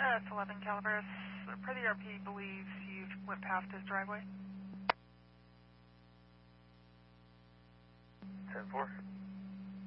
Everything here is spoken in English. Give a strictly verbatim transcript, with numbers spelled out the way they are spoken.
Uh, it's eleven Calaveras. Per the R P, believes you went past his driveway. ten four.